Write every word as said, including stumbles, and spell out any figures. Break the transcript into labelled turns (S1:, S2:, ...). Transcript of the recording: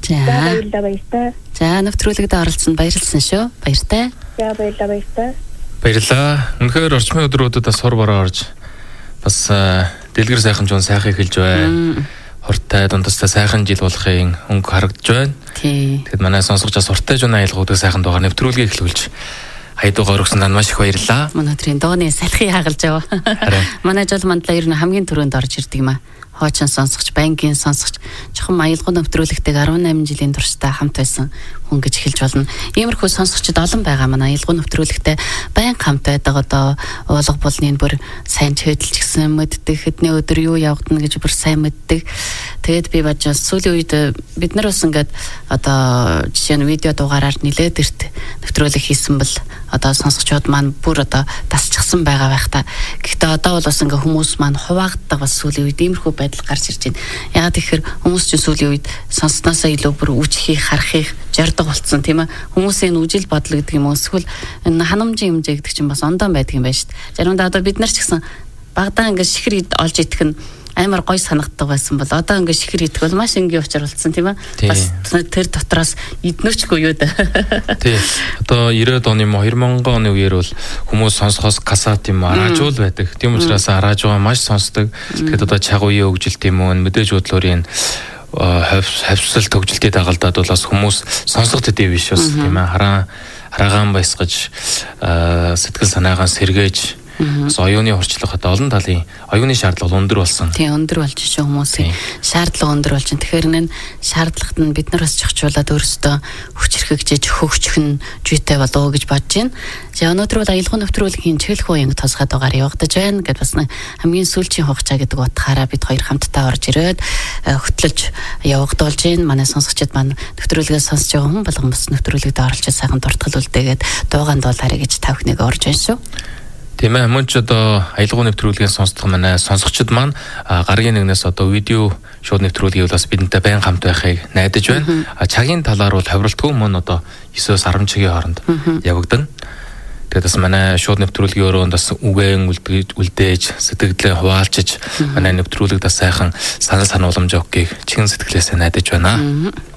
S1: За баярлалаа баяртай. За нэвтрүүлэгт оролцсонд баярлалсан шүү. Баяртай.
S2: За баярлалаа баяртай.
S3: Баярлалаа. Үнэхээр орчмын өдрүүдэд бас хор бороо орж бас дэлгэр сайхан жуун сайхан эхэлж байна. Хортой дундастай сайхан жил болохын өнгө харагдж байна. Тэгэхэд манай сонсогч бас хортой жуун аялгуудыг сайхан дугаар нэвтрүүлгийг эхлүүлж хайдуугаар өгсөн танд маш их баярлалаа.
S1: Манай өдрийн дууны салхи хаагалж яваа. Манай жол мандлаа ер нь хамгийн түрүүнд орж ирдэг юм аа. Хоочин сонсогч, банкийн сонсогч, чухам аялгын нэвтрүүлэгтэйг арван найман жилийн туршдаа хамт байсан хүн гэж хэлж болно. Иймэрхүү сонсогчд олон байгаа манай аялгын нэвтрүүлэгтэй байн хамт байдаг одоо уулга булны бүр сайн чөдөлж гисэн мэддэг, хэдний өдөр юу явагдана гэж бүр сайн мэддэг. Тэгээд би баж сүүлийн үед бид нар бас ингээд одоо жишээ нь видео дугаараар нилээд ирт нэвтрүүлэг хийсэн бол одоо сонсогчдод маань бүр одоо тасчихсан байгаа байх та. Гэхдээ одоо бол бас ингээ хүмүүс маань хуваагддаг бас сүүлийн үед иймэрхүү байдал гарч ирж байна. Яагаад тэгэхээр хүмүүс чинь сүүлийн үед сонсноосоо илүү бүр үжихийг харахыг жардаг болцсон тийм ээ. Хүмүүсийн үжил бодол гэдэг юм уу эсвэл энэ ханамжийн хэмжээ гэдэг чинь бас ондоо байдаг юм байна шүү дээ. Заримдаа одоо бид нар ч гэсэн багадаа ингээ шихэр олж идэх нь амар гой санагддаг байсан бол одоо ингээ шихэр идэх бол маш энгийн учир болцсон тийм ээ. Бас тэр дотроос иднөчгүй юу да.
S3: Тий. Одоо найман оны мо хоёр мянган оны үеэр бол хүмүүс сонсохоос касат юм араажуул байдаг. Тийм учраас араажуугаа маш сонсдог. Тэгэхэд одоо чагууя өгжилт юм уу мэдээж бодлоорын хавьсал төгжилтийн дагалдаад бол бас хүмүүс сонсох төдий биш бас тийм ээ. Хараа хараагаан баясгаж сэтгэл санаагаа сэргээж оюуны орчлох одоо олон талын оюуны шаардлага өндөр болсон.
S1: Тийм өндөр болж шүү хүмүүсийн шаардлага өндөр болж байна. Тэгэхээр энэ шаардлагад нь бид нар бас зохицуулаад өөрсдөө хүч хэрхэгжиж хөгжих нь жүйтэй болоо гэж бодож байна. За өнөөдөр бол аялгын нэвтрүүлгийн чиглэх уянг тосгоод байгаа явагдаж байна гэд бас хамгийн сүүлчийн хугацаа гэдэг утгаараа бид хоёр хамтдаа орж ирээд хөтлөж явагдуулж байна. Манай сонсогчид маань нэвтрүүлгээ сонсож байгаа хүн болгон бас нэвтрүүлэгт оролцож сайхан дуртгал үлдээгээд дуугаан дуулаарэ гэж та бүхнийг орж байна шүү.
S3: Тийм ээ, мөн ч одоо аялгын нэвтрүүлгийн сонсдог манай сонсогчид маань гаргийн нэгнээс одоо видео шууд нэвтрүүлгийг бас бидэнтэй байн хамт байхыг найдаж байна. Чагийн талаар бол хавралтгүй мөн одоо нine-с ten чигийн хооронд явагдана. Тэгээд бас манай шууд нэвтрүүлгийн өрөөнд бас үгэн үлдээж, сэтгэлдээ хуваалчиж манай нэвтрүүлэгт бас сайхан санал санууламж өгөхийг чихэн сэтгэлээсээ найдаж байна.